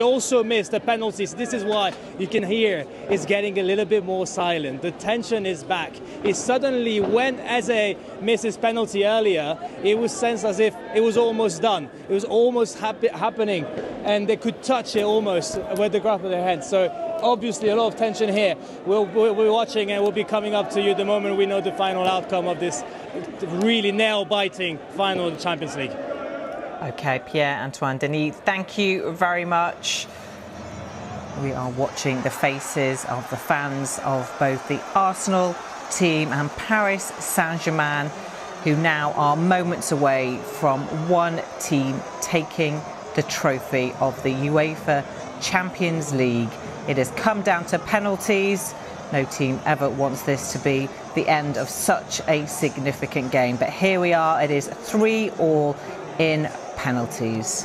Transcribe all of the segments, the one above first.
also missed the penalties. This is why you can hear it's getting a little bit more silent. The tension is back. It suddenly, when Eze missed his penalty earlier, it was sensed as if it was almost done. It was almost happening, and they could touch it almost with the grab of their hand. So obviously a lot of tension here. We're watching, and we'll be coming up to you the moment we know the final outcome of this really nail-biting final of the Champions League. Okay, Pierre-Antoine Denis, thank you very much. We are watching the faces of the fans of both the Arsenal team and Paris Saint-Germain, who now are moments away from one team taking the trophy of the UEFA Champions League. It has come down to penalties. No team ever wants this to be the end of such a significant game. But here we are, it is 3-3 in penalties.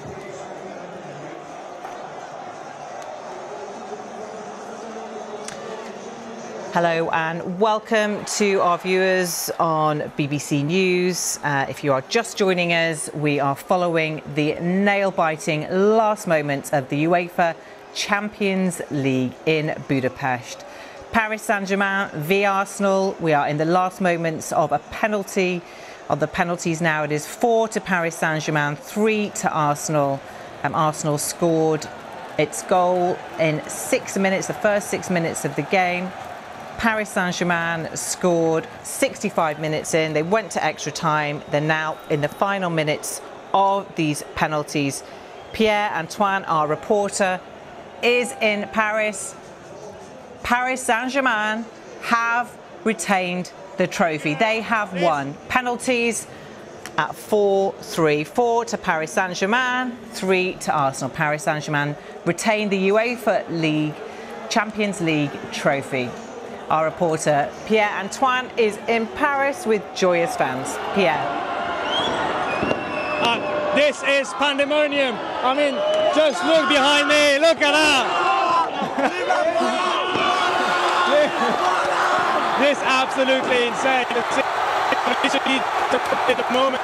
Hello and welcome to our viewers on BBC News. If you are just joining us, we are following the nail-biting last moments of the UEFA Champions League in Budapest. Paris Saint-Germain v Arsenal. We are in the last moments of a penalty. Of the penalties now, it is 4 to Paris Saint-Germain, 3 to Arsenal. Arsenal scored its goal in 6 minutes, the first 6 minutes of the game. Paris Saint-Germain scored 65 minutes in. They went to extra time. They're now in the final minutes of these penalties. Pierre-Antoine, our reporter, is in Paris. Paris Saint-Germain have retained the trophy. They have won. Penalties at 4-3. 4 to Paris Saint-Germain, 3 to Arsenal. Paris Saint-Germain retained the UEFA League, Champions League trophy. Our reporter Pierre-Antoine is in Paris with joyous fans. Pierre. This is pandemonium. I mean, just look behind me. Look at that. This is absolutely insane. The moment.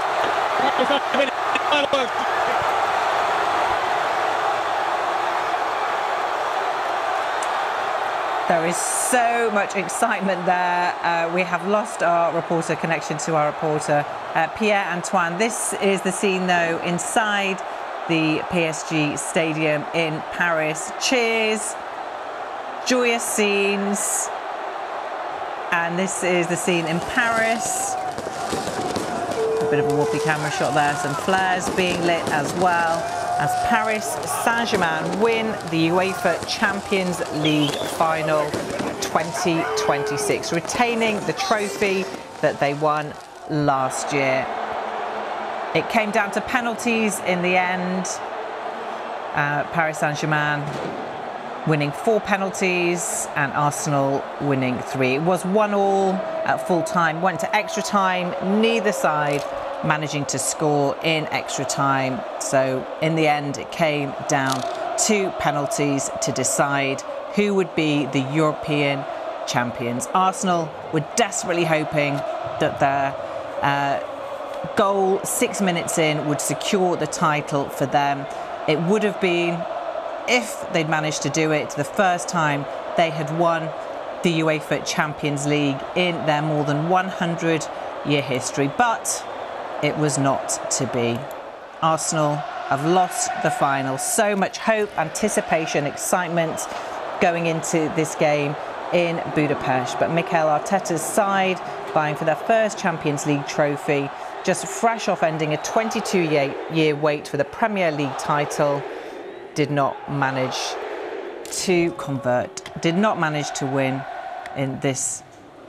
There is so much excitement there. We have lost our reporter connection to our reporter, Pierre-Antoine. This is the scene, though, inside the PSG stadium in Paris. Cheers, joyous scenes. And this is the scene in Paris. A bit of a whoopee camera shot there, some flares being lit as well, as Paris Saint-Germain win the UEFA Champions League final 2026, retaining the trophy that they won last year. It came down to penalties in the end. Paris Saint-Germain winning 4 penalties and Arsenal winning 3. It was 1-1 at full time, went to extra time, neither side managing to score in extra time. So in the end, it came down to penalties to decide who would be the European champions. Arsenal were desperately hoping that their goal 6 minutes in would secure the title for them. It would have been, if they'd managed to do it, the first time they had won the UEFA Champions League in their more than 100-year history. But it was not to be. Arsenal have lost the final. So much hope, anticipation, excitement going into this game in Budapest. But Mikel Arteta's side, vying for their first Champions League trophy, just fresh off ending a 22-year wait for the Premier League title, did not manage to convert, did not manage to win in this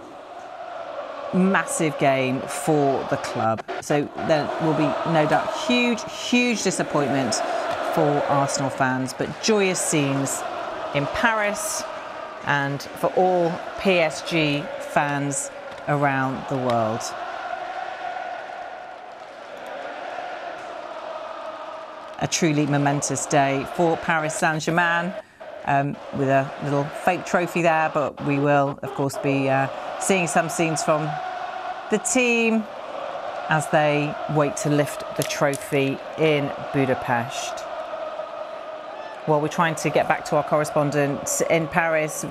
massive game for the club. So there will be no doubt huge disappointment for Arsenal fans, but joyous scenes in Paris and for all PSG fans around the world. A truly momentous day for Paris Saint-Germain, with a little fake trophy there, but we will, of course, be seeing some scenes from the team as they wait to lift the trophy in Budapest. Well, we're trying to get back to our correspondent in Paris.